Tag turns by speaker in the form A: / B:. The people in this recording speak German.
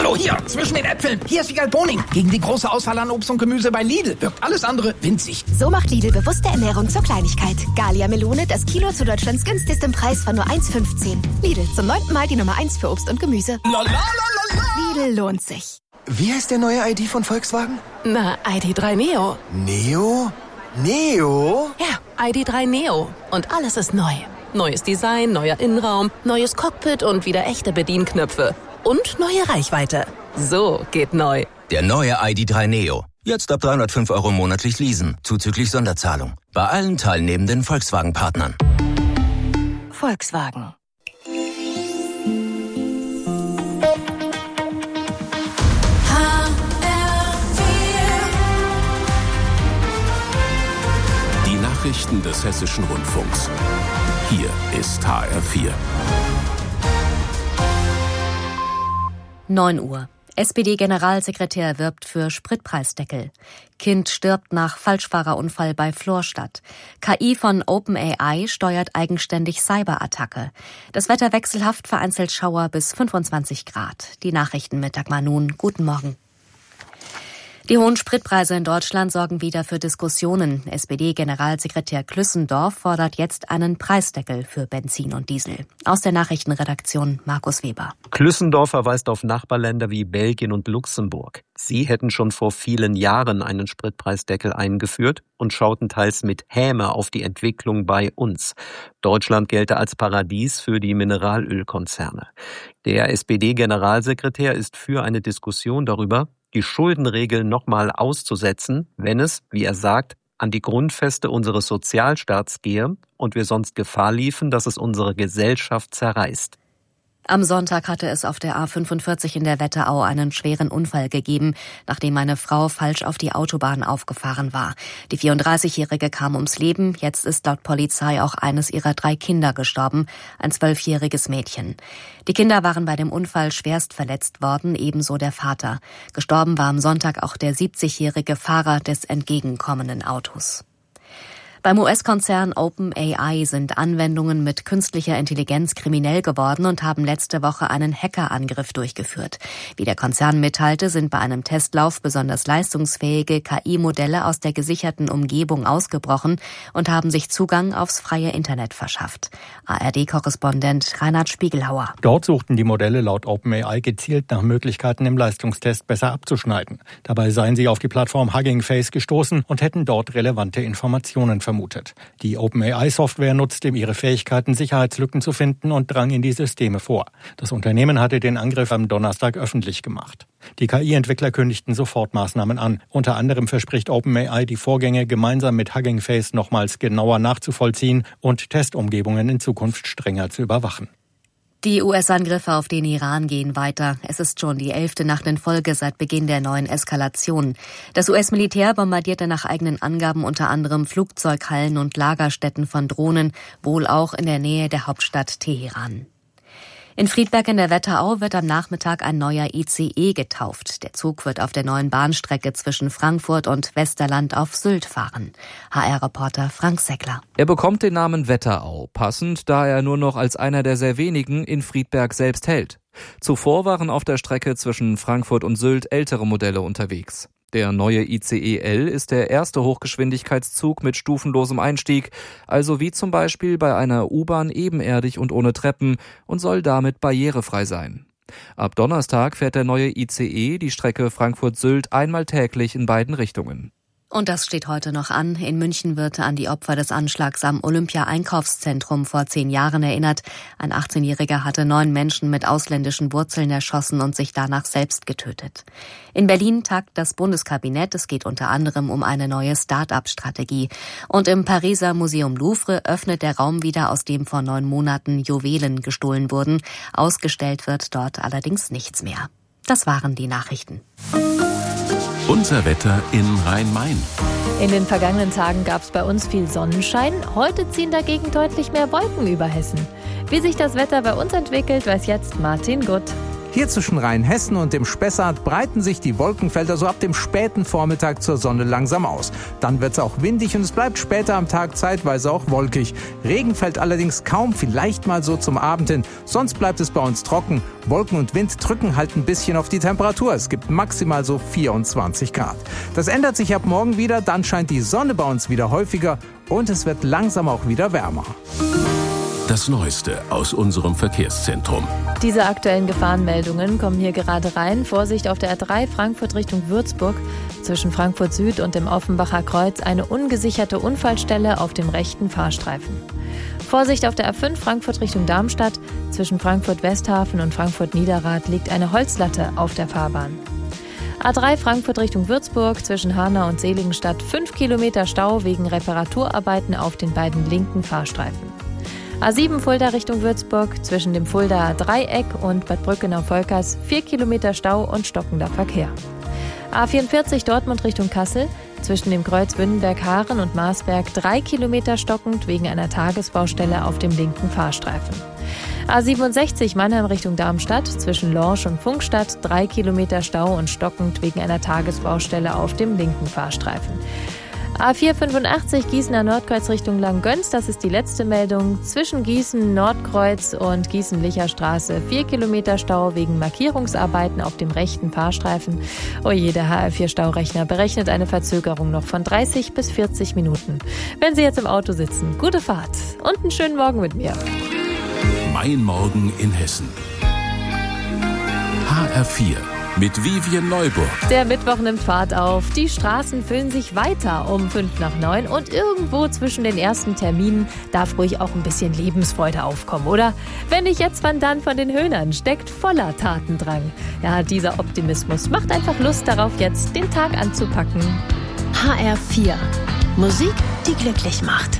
A: Hallo, hier, zwischen den Äpfeln. Hier ist Wiegald Boning. Gegen die große Auswahl an Obst und Gemüse bei Lidl wirkt alles andere winzig.
B: So macht Lidl bewusste Ernährung zur Kleinigkeit. Gallia Melone, das Kilo zu Deutschlands günstigstem Preis von nur 1,15. Lidl, zum 9. Mal die Nummer 1 für Obst und Gemüse. Lidl lohnt sich.
C: Wie heißt der neue ID von Volkswagen?
D: Na, ID.3 Neo.
C: Neo? Neo?
D: Ja, ID.3 Neo. Und alles ist neu. Neues Design, neuer Innenraum, neues Cockpit und wieder echte Bedienknöpfe. Und neue Reichweite. So geht neu.
E: Der neue ID.3 Neo. Jetzt ab 305 € monatlich leasen, zuzüglich Sonderzahlung. Bei allen teilnehmenden Volkswagen-Partnern.
D: Volkswagen.
F: Die Nachrichten des Hessischen Rundfunks. Hier ist HR4.
G: 9 Uhr. SPD-Generalsekretär wirbt für Spritpreisdeckel. Kind stirbt nach Falschfahrerunfall bei Florstadt. KI von OpenAI steuert eigenständig Cyberattacke. Das Wetter wechselhaft, vereinzelt Schauer bis 25 Grad. Die Nachrichten mit Dagmar Nun. Guten Morgen. Die hohen Spritpreise in Deutschland sorgen wieder für Diskussionen. SPD-Generalsekretär Klüssendorf fordert jetzt einen Preisdeckel für Benzin und Diesel. Aus der Nachrichtenredaktion Markus Weber.
H: Klüssendorf verweist auf Nachbarländer wie Belgien und Luxemburg. Sie hätten schon vor vielen Jahren einen Spritpreisdeckel eingeführt und schauten teils mit Häme auf die Entwicklung bei uns. Deutschland gelte als Paradies für die Mineralölkonzerne. Der SPD-Generalsekretär ist für eine Diskussion darüber, die Schuldenregeln nochmal auszusetzen, wenn es, wie er sagt, an die Grundfeste unseres Sozialstaats gehe und wir sonst Gefahr liefen, dass es unsere Gesellschaft zerreißt.
G: Am Sonntag hatte es auf der A45 in der Wetterau einen schweren Unfall gegeben, nachdem eine Frau falsch auf die Autobahn aufgefahren war. Die 34-Jährige kam ums Leben. Jetzt ist laut Polizei auch eines ihrer 3 Kinder gestorben, ein 12-jähriges Mädchen. Die Kinder waren bei dem Unfall schwerst verletzt worden, ebenso der Vater. Gestorben war am Sonntag auch der 70-jährige Fahrer des entgegenkommenden Autos. Beim US-Konzern OpenAI sind Anwendungen mit künstlicher Intelligenz kriminell geworden und haben letzte Woche einen Hackerangriff durchgeführt. Wie der Konzern mitteilte, sind bei einem Testlauf besonders leistungsfähige KI-Modelle aus der gesicherten Umgebung ausgebrochen und haben sich Zugang aufs freie Internet verschafft. ARD-Korrespondent Reinhard Spiegelhauer.
I: Dort suchten die Modelle laut OpenAI gezielt nach Möglichkeiten, im Leistungstest besser abzuschneiden. Dabei seien sie auf die Plattform Hugging Face gestoßen und hätten dort relevante Informationen vermutet. Die OpenAI-Software nutzte ihre Fähigkeiten, Sicherheitslücken zu finden und drang in die Systeme vor. Das Unternehmen hatte den Angriff am Donnerstag öffentlich gemacht. Die KI-Entwickler kündigten sofort Maßnahmen an. Unter anderem verspricht OpenAI, die Vorgänge gemeinsam mit Hugging Face nochmals genauer nachzuvollziehen und Testumgebungen in Zukunft strenger zu überwachen.
G: Die US-Angriffe auf den Iran gehen weiter. Es ist schon die 11. Nacht in Folge seit Beginn der neuen Eskalation. Das US-Militär bombardierte nach eigenen Angaben unter anderem Flugzeughallen und Lagerstätten von Drohnen, wohl auch in der Nähe der Hauptstadt Teheran. In Friedberg in der Wetterau wird am Nachmittag ein neuer ICE getauft. Der Zug wird auf der neuen Bahnstrecke zwischen Frankfurt und Westerland auf Sylt fahren. HR-Reporter Frank Seckler.
J: Er bekommt den Namen Wetterau, passend, da er nur noch als einer der sehr wenigen in Friedberg selbst hält. Zuvor waren auf der Strecke zwischen Frankfurt und Sylt ältere Modelle unterwegs. Der neue ICE L ist der erste Hochgeschwindigkeitszug mit stufenlosem Einstieg, also wie zum Beispiel bei einer U-Bahn ebenerdig und ohne Treppen und soll damit barrierefrei sein. Ab Donnerstag fährt der neue ICE die Strecke Frankfurt-Sylt einmal täglich in beiden Richtungen.
G: Und das steht heute noch an. In München wird an die Opfer des Anschlags am Olympia-Einkaufszentrum vor 10 Jahren erinnert. Ein 18-Jähriger hatte 9 Menschen mit ausländischen Wurzeln erschossen und sich danach selbst getötet. In Berlin tagt das Bundeskabinett. Es geht unter anderem um eine neue Start-up-Strategie. Und im Pariser Museum Louvre öffnet der Raum wieder, aus dem vor 9 Monaten Juwelen gestohlen wurden. Ausgestellt wird dort allerdings nichts mehr. Das waren die Nachrichten.
F: Unser Wetter in Rhein-Main.
K: In den vergangenen Tagen gab es bei uns viel Sonnenschein. Heute ziehen dagegen deutlich mehr Wolken über Hessen. Wie sich das Wetter bei uns entwickelt, weiß jetzt Martin Gutt.
L: Hier zwischen Rheinhessen und dem Spessart breiten sich die Wolkenfelder so ab dem späten Vormittag zur Sonne langsam aus. Dann wird es auch windig und es bleibt später am Tag zeitweise auch wolkig. Regen fällt allerdings kaum, vielleicht mal so zum Abend hin. Sonst bleibt es bei uns trocken. Wolken und Wind drücken halt ein bisschen auf die Temperatur. Es gibt maximal so 24 Grad. Das ändert sich ab morgen wieder, dann scheint die Sonne bei uns wieder häufiger und es wird langsam auch wieder wärmer.
F: Das Neueste aus unserem Verkehrszentrum.
K: Diese aktuellen Gefahrenmeldungen kommen hier gerade rein. Vorsicht auf der A3 Frankfurt Richtung Würzburg. Zwischen Frankfurt Süd und dem Offenbacher Kreuz eine ungesicherte Unfallstelle auf dem rechten Fahrstreifen. Vorsicht auf der A5 Frankfurt Richtung Darmstadt. Zwischen Frankfurt Westhafen und Frankfurt Niederrad liegt eine Holzlatte auf der Fahrbahn. A3 Frankfurt Richtung Würzburg. Zwischen Hanau und Seligenstadt 5 Kilometer Stau wegen Reparaturarbeiten auf den beiden linken Fahrstreifen. A7 Fulda Richtung Würzburg, zwischen dem Fuldaer Dreieck und Bad Brückenau-Volkers 4 Kilometer Stau und stockender Verkehr. A44 Dortmund Richtung Kassel, zwischen dem Kreuz Wünnenberg-Haaren und Marsberg 3 Kilometer stockend wegen einer Tagesbaustelle auf dem linken Fahrstreifen. A67 Mannheim Richtung Darmstadt, zwischen Lorsch und Funkstadt 3 Kilometer Stau und stockend wegen einer Tagesbaustelle auf dem linken Fahrstreifen. A485 Gießener Nordkreuz Richtung Langgöns, das ist die letzte Meldung. Zwischen Gießen Nordkreuz und Gießen-Licher Straße 4 Kilometer Stau wegen Markierungsarbeiten auf dem rechten Fahrstreifen. Oje, der HR4-Staurechner berechnet eine Verzögerung noch von 30 bis 40 Minuten. Wenn Sie jetzt im Auto sitzen, gute Fahrt und einen schönen Morgen mit mir.
F: Mein Morgen in Hessen. HR4. Mit Vivian Neuburg.
K: Der Mittwoch nimmt Fahrt auf. Die Straßen füllen sich weiter um 8:55 und irgendwo zwischen den ersten Terminen darf ruhig auch ein bisschen Lebensfreude aufkommen, oder? Wenn nicht jetzt, wann dann? Von den Höhnern steckt voller Tatendrang. Ja, dieser Optimismus macht einfach Lust darauf, jetzt den Tag anzupacken.
B: HR4. Musik, die glücklich macht.